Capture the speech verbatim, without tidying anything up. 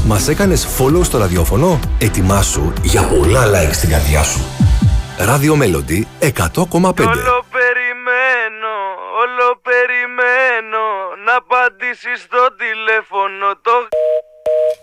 Μας έκανες follow στο ραδιόφωνο? Ετοιμάσου για πολλά like στην καρδιά σου. Radio Melody εκατό κόμμα πέντε. Όλο περιμένω, όλο περιμένω να απαντήσεις στο τηλέφωνο το...